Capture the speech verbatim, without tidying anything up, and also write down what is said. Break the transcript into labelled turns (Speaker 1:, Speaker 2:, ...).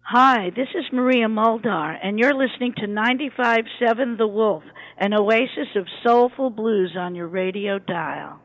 Speaker 1: Hi, this is Maria Muldar, and you're listening to ninety-five point seven The Wolf, an oasis of soulful blues on your radio dial.